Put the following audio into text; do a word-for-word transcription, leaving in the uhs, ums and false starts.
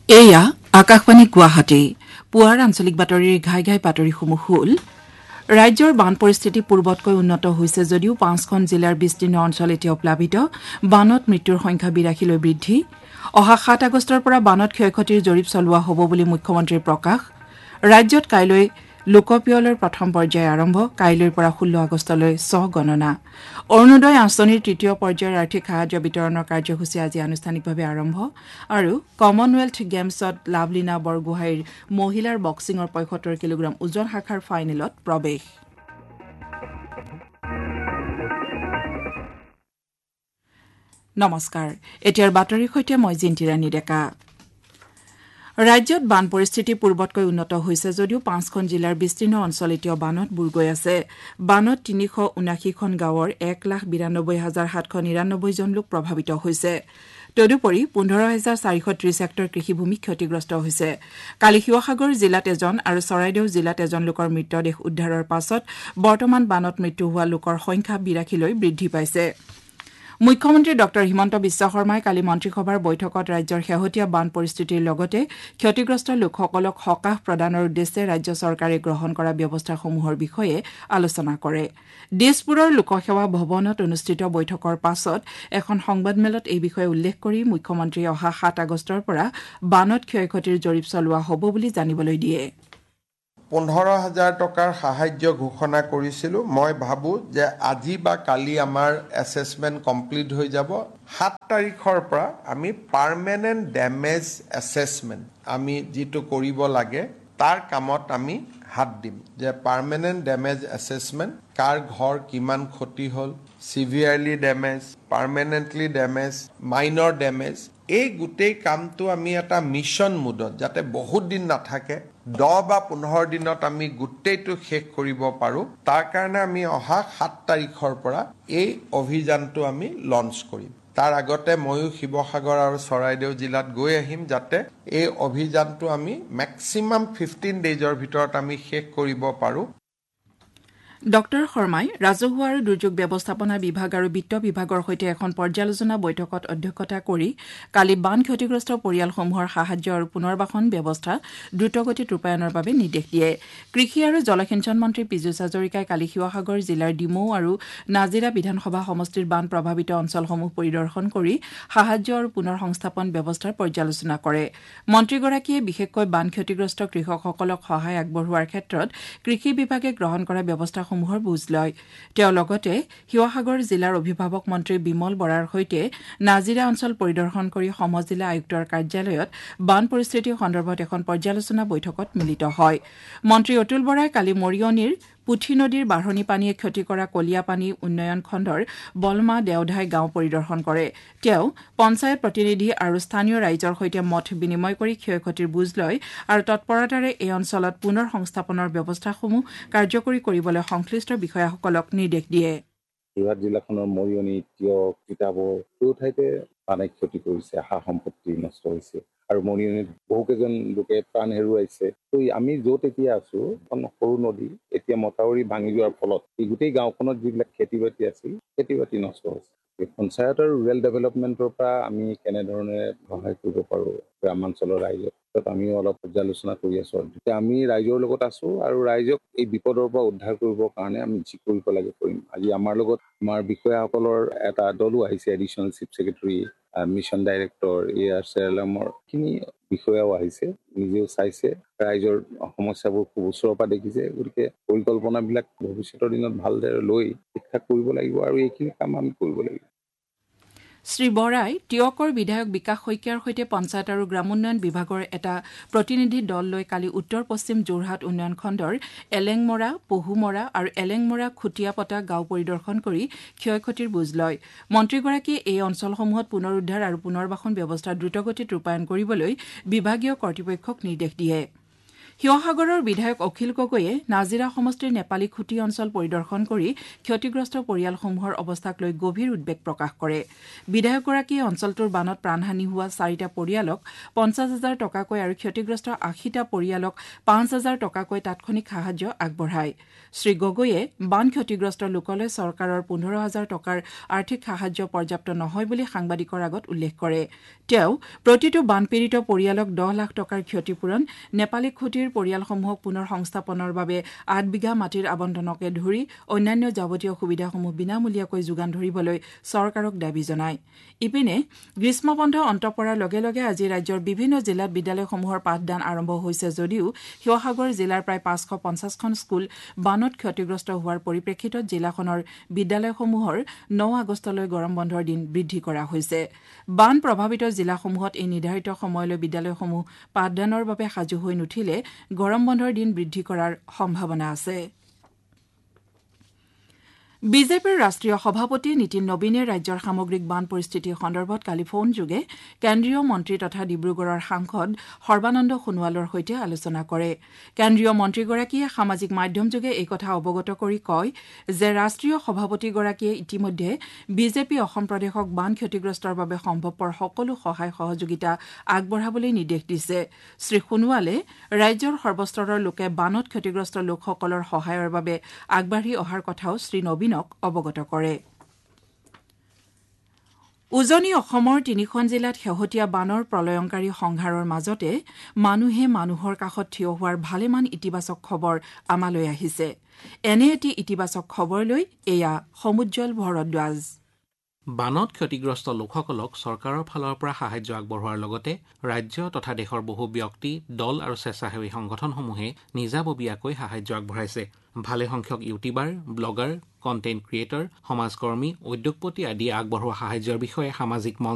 এয়া আকাশবাণী গুৱাহাটী পুৱাৰ আঞ্চলিক বাতৰিৰ ঘাই ঘাই বাতৰিসমূহ হ'ল ৰাজ্যৰ বান পৰিস্থিতি পূৰ্বতকৈ উন্নত হৈছে যদিও পাঁচখন জিলাৰ বিস্তীৰ্ণ অঞ্চল এতিয়াও প্লাবিত বানত মৃত্যুৰ সংখ্যা বিৰাশীলৈ বৃদ্ধি অহা সাত আগষ্টৰ পৰা বানত ক্ষয়ক্ষতিৰ জৰীপ চলোৱা হ'ব বুলি মুখ্যমন্ত্ৰীৰ প্ৰকাশ ৰাজ্যত কাইলৈ লোকপিয়লৰ প্ৰথম পৰ্যায় আৰম্ভ কাইলৈৰ পৰা ষোল্ল আগষ্টলৈ চহ গণনা অৰুণোদয় আঁচনিৰ তৃতীয় পৰ্যায়ৰ আৰ্থিক সাহায্য বিতৰণৰ কাৰ্যসূচী আজি আনুষ্ঠানিকভাৱে আৰম্ভ আৰু কমনৱেলথ গেমছত লাভলীনা বৰগোহাঁইৰ মহিলাৰ বক্সিঙৰ পঁয়সত্তৰ কিলোগ্ৰাম ওজন শাখাৰ ফাইনেলত প্ৰৱেশ নমস্কাৰ এতিয়াৰ বাতৰিৰ সৈতে মই জিন্তিৰাণী ডেকা ৰাজ্যত বান পৰিস্থিতি পূৰ্বতকৈ উন্নত হৈছে যদিও পাঁচখন জিলাৰ বিস্তীৰ্ণ অঞ্চল এতিয়াও বানত বুৰ গৈ আছে বানত তিনিশ ঊনাশীখন গাঁৱৰ এক লাখ বিৰানব্বৈ হাজাৰ সাতশ নিৰানব্বৈ জন লোক প্ৰভাৱিত হৈছে তদুপৰি পোন্ধৰ হাজাৰ চাৰিশ ত্ৰিশ হেক্টৰ কৃষিভূমি ক্ষতিগ্ৰস্ত হৈছে কালি শিৱসাগৰ জিলাত এজন আৰু চৰাইদেউ জিলাত এজন লোকৰ মৃতদেহ উদ্ধাৰৰ পাছত বৰ্তমান বানত মৃত্যু হোৱা লোকৰ সংখ্যা বিৰাশীলৈ বৃদ্ধি পাইছে মুখ্যমন্ত্ৰী ডক্টৰ হিমন্ত বিশ্ব শৰ্মাই কালি মন্ত্ৰীসভাৰ বৈঠকত ৰাজ্যৰ শেহতীয়া বান পৰিস্থিতিৰ লগতে ক্ষতিগ্ৰস্ত লোকসকলক সকাহ প্ৰদানৰ উদ্দেশ্যে ৰাজ্য চৰকাৰে গ্ৰহণ কৰা ব্যৱস্থাসমূহৰ বিষয়ে আলোচনা কৰে দিছপুৰৰ লোকসেৱা ভৱনত অনুষ্ঠিত বৈঠকৰ পাছত এখন সংবাদমেলত এই বিষয়ে উল্লেখ কৰি মুখ্যমন্ত্ৰীয়ে অহা সাত আগষ্টৰ পৰা বানত ক্ষয়ক্ষতিৰ জৰীপ চলোৱা হ'ব বুলি জানিবলৈ দিয়ে পোন্ধৰ হাজাৰ টকাৰ সাহায্য ঘোষণা কৰিছিলোঁ মই ভাবোঁ যে আজি বা কালি আমাৰ এছেছমেণ্ট কমপ্লিট হৈ যাব সাত তাৰিখৰ পৰা আমি পাৰ্মানেণ্ট ডেমেজ এছেছমেণ্ট আমি যিটো কৰিব লাগে তাৰ কামত আমি হাত দিম যে পাৰ্মানেণ্ট ডেমেজ এছেছমেণ্ট কাৰ ঘৰ কিমান ক্ষতি হ'ল severely damage permanently damage minor damage এই গোটেই কামটো আমি এটা মিছন মুডত যাতে বহুত দিন নাথাকে দহ বা পোন্ধৰ দিনত আমি গোটেইটো শেষ কৰিব পাৰোঁ তাৰ কাৰণে আমি অহা সাত তাৰিখৰ পৰা এই অভিযানটো আমি লঞ্চ কৰিম তাৰ আগতে ময়ো শিৱসাগৰ আৰু চৰাইদেউ জিলাত গৈ আহিম যাতে এই অভিযানটো আমি মেক্সিমাম ফিফটিন ডেইজৰ ভিতৰত আমি শেষ কৰিব পাৰোঁ ডক্টৰ শৰ্মাই ৰাজহুৱা আৰু দুৰ্যোগ ব্যৱস্থাপনা বিভাগ আৰু বিত্ত বিভাগৰ সৈতে এখন পৰ্যালোচনা বৈঠকত অধ্যক্ষতা কৰি কালি বান ক্ষতিগ্ৰস্ত পৰিয়ালসমূহৰ সাহায্য আৰু পুনৰ্বাসন ব্যৱস্থা দ্ৰুতগতিত ৰূপায়ণৰ বাবে নিৰ্দেশ দিয়ে কৃষি আৰু জলসিঞ্চন মন্ত্ৰী পীযুষ হাজৰিকাই কালি শিৱসাগৰ জিলাৰ ডিমৌ আৰু নাজিৰা বিধানসভা সমষ্টিৰ বান প্ৰভাৱিত অঞ্চলসমূহ পৰিদৰ্শন কৰি সাহায্য আৰু পুনৰ সংস্থাপন ব্যৱস্থাৰ পৰ্যালোচনা কৰে মন্ত্ৰীগৰাকীয়ে বিশেষকৈ বান ক্ষতিগ্ৰস্ত কৃষকসকলক সহায় আগবঢ়োৱাৰ ক্ষেত্ৰত কৃষি বিভাগে গ্ৰহণ কৰা ব্যৱস্থা সমূহৰ বুজ লয় তেওঁ লগতে শিৱসাগৰ জিলাৰ অভিভাৱক মন্ত্ৰী বিমল বৰাৰ সৈতে নাজিৰা অঞ্চল পৰিদৰ্শন কৰি সমজিলা আয়ুক্তৰ কাৰ্যালয়ত বান পৰিস্থিতি সন্দৰ্ভত এখন পৰ্যালোচনা বৈঠকত মিলিত হয় মন্ত্ৰী অতুল বৰাই কালি মৰিয়নিৰ পুঠি নদীৰ বাঢ়নী পানীয়ে ক্ষতি কৰা কলিয়াপানী উন্নয়ন খণ্ডৰ বলমা দেওধাই গাঁও পৰিদৰ্শন কৰে তেওঁ পঞ্চায়ত প্ৰতিনিধি আৰু স্থানীয় ৰাইজৰ সৈতে মত বিনিময় কৰি ক্ষয়ক্ষতিৰ বুজ লয় আৰু তৎপৰতাৰে এই অঞ্চলত পুনৰ সংস্থাপনৰ ব্যৱস্থাসমূহ কাৰ্যকৰী কৰিবলৈ সংশ্লিষ্ট বিষয়াসকলক নিৰ্দেশ দিয়ে যোৰহাট জিলাখনৰ মৰিয়নি তিয়ক তিতাবৰ দুয়ো ঠাইতে বানে ক্ষতি কৰিছে সা সম্পত্তি নষ্ট হৈছে আৰু মৰিয়নিত বহুকেইজন লোকে প্ৰাণ হেৰুৱাইছে তো আমি য'ত এতিয়া আছো এখন সৰু নদী এতিয়া মথাউৰি ভাঙি যোৱাৰ ফলত এই গোটেই গাঁওখনত যিবিলাক খেতি বাতি আছিল খেতি বাতি নষ্ট হৈছে পঞ্চায়ত আৰু ৰুৰেল ডেভেলপমেণ্টৰ পৰা আমি কেনেধৰণে সহায় কৰিব পাৰোঁ গ্ৰামাঞ্চলৰ ৰাইজক আমিও অলপ পৰ্যালোচনা কৰি আছো এতিয়া আমি ৰাইজৰ লগত আছো আৰু ৰাইজক এই বিপদৰ পৰা উদ্ধাৰ কৰিবৰ কাৰণে আমি যি কৰিব লাগে কৰিম আজি আমাৰ লগত আমাৰ বিষয়াসকলৰ এটা দলো আহিছে additional chief secretary mission director এ আৰ চেৰালামৰ খিনি বিষয়াও আহিছে নিজেও চাইছে ৰাইজৰ সমস্যাবোৰ খুব ওচৰৰ পৰা দেখিছে গতিকে পৰিকল্পনাবিলাক ভৱিষ্যতৰ দিনত ভালদৰে লৈ শিক্ষা কৰিব লাগিব আৰু এইখিনি কাম আমি কৰিব লাগিব শ্ৰী বৰাই টিয়কৰ বিধায়ক বিকাশ শইকীয়াৰ সৈতে পঞ্চায়ত আৰু গ্ৰামোন্নয়ন বিভাগৰ এটা প্ৰতিনিধি দল লৈ কালি উত্তৰ পশ্চিম যোৰহাট উন্নয়ন খণ্ডৰ এলেংমৰা পহুমৰা আৰু এলেংমৰা খুটিয়াপতা গাঁও পৰিদৰ্শন কৰি ক্ষয়ক্ষতিৰ বুজ লয় মন্ত্ৰীগৰাকীয়ে এই অঞ্চলসমূহত পুনৰুদ্ধাৰ আৰু পুনৰ্বাসন ব্যৱস্থা দ্ৰুতগতিত ৰূপায়ণ কৰিবলৈ বিভাগীয় কৰ্তৃপক্ষক নিৰ্দেশ দিয়ে শিৱসাগৰৰ বিধায়ক অখিল গগৈয়ে নাজিৰা সমষ্টিৰ নেপালী খুটি অঞ্চল পৰিদৰ্শন কৰি ক্ষতিগ্ৰস্ত পৰিয়ালসমূহৰ অৱস্থাক লৈ গভীৰ উদ্বেগ প্ৰকাশ কৰে। বিধায়কগৰাকীয়ে অঞ্চলটোৰ বানত প্ৰাণহানি হোৱা চাৰিটা পৰিয়ালক পঞ্চাছ হাজাৰ টকাকৈ আৰু ক্ষতিগ্ৰস্ত আশীটা পৰিয়ালক পাঁচ হাজাৰ টকাকৈ তাৎক্ষণিক সাহায্য আগবঢ়ায়। শ্ৰীগগৈয়ে বান ক্ষতিগ্ৰস্ত লোকলৈ চৰকাৰৰ পোন্ধৰ হাজাৰ টকাৰ আৰ্থিক সাহায্য পৰ্যাপ্ত নহয় বুলি সাংবাদিকৰ আগত উল্লেখ কৰে। তেওঁ প্ৰতিটো বানপীড়িত পৰিয়ালক দহ লাখ টকাৰ ক্ষতিপূৰণ, নেপালী খুটিৰ পৰিয়ালসমূহক পুনৰ সংস্থাপনৰ বাবে আঠ বিঘা মাটিৰ আবণ্টনকে ধৰি অন্যান্য যাৱতীয় সুবিধাসমূহ বিনামূলীয়াকৈ যোগান ধৰিবলৈ চৰকাৰক দাবী জনায়। ইপিনে গ্ৰীষ্মবন্ধ অন্ত পৰাৰ লগে লগে আজি ৰাজ্যৰ বিভিন্ন জিলাত বিদ্যালয়সমূহৰ পাঠদান আৰম্ভ হৈছে যদিও শিৱসাগৰ জিলাৰ প্ৰায় পাঁচশ পঞ্চাছখন স্কুল বানত ক্ষতিগ্ৰস্ত হোৱাৰ পৰিপ্ৰেক্ষিতত জিলাখনৰ বিদ্যালয়সমূহৰ ন আগষ্টলৈ গৰম বন্ধৰ দিন বৃদ্ধি কৰা হৈছে। বান প্ৰভাৱিত জিলাসমূহত এই নিৰ্ধাৰিত সময়লৈ বিদ্যালয়সমূহ পাঠদানৰ বাবে সাজু হৈ নুঠিলে গৰম বন্ধৰ দিন বৃদ্ধি কৰাৰ সম্ভাৱনা আছে। বিজেপিৰ ৰাষ্ট্ৰীয় সভাপতি নীতিন নবীনে ৰাজ্যৰ সামগ্ৰিক বান পৰিস্থিতি সন্দৰ্ভত কালি ফোনযোগে কেন্দ্ৰীয় মন্ত্ৰী তথা ডিব্ৰুগড়ৰ সাংসদ সৰ্বানন্দ সোণোৱালৰ সৈতে আলোচনা কৰে। কেন্দ্ৰীয় মন্ত্ৰীগৰাকীয়ে সামাজিক মাধ্যমযোগে এই কথা অৱগত কৰি কয় যে ৰাষ্ট্ৰীয় সভাপতিগৰাকীয়ে ইতিমধ্যে বিজেপি অসম প্ৰদেশক বান ক্ষতিগ্ৰস্তৰ বাবে সম্ভৱপৰ সকলো সহায় সহযোগিতা আগবঢ়াবলৈ নিৰ্দেশ দিছে। শ্ৰীসোণোৱালে ৰাজ্যৰ সৰ্বস্তৰৰ লোকে বানত ক্ষতিগ্ৰস্ত লোকসকলৰ সহায়ৰ বাবে আগবাঢ়ি অহাৰ কথাও শ্ৰীনবীন অৱগত কৰে। উজনি অসমৰ তিনিখন জিলাত শেহতীয়া বানৰ প্ৰলয়ংকাৰী সংহাৰৰ মাজতে মানুহে মানুহৰ কাষত থিয় হোৱাৰ ভালেমান ইতিবাচক খবৰ আমালৈ আহিছে। এনে এটি ইতিবাচক খবৰ লৈ এয়া সমুজ্জ্বল ভৰদ্বাজ। বানত ক্ষতিগ্ৰস্ত লোকসকলক চৰকাৰৰ ফালৰ পৰা সাহায্য আগবঢ়োৱাৰ লগতে ৰাজ্য তথা দেশৰ বহু ব্যক্তি, দল আৰু স্বেচ্ছাসেৱী সংগঠনসমূহে নিজাববীয়াকৈ সাহায্য আগবঢ়াইছে। ভালেসংখ্যক ইউটিউবাৰ, ব্লগাৰ, কণ্টেণ্ট ক্ৰিয়েটৰ, সমাজকৰ্মী, উদ্যোগপতি আদিয়ে আগবঢ়োৱা সাহায্যৰ বিষয়ে সামাজিক মঞ্চ